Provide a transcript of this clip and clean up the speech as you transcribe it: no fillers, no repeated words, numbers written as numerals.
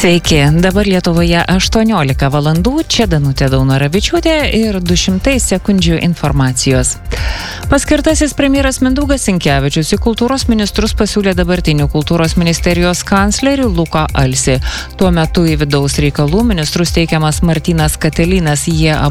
Sveiki, dabar Lietuvoje 18 valandų, čia Danutė Daunoravičiūtė ir 200 sekundžių informacijos. Paskirtasis premjeras Mindaugas Sinkevičius į kultūros ministrus pasiūlė dabartinių kultūros ministerijos kanclerį Luką Alsį. Tuo metu į vidaus reikalų ministrus teikiamas Martynas Katilinas, jie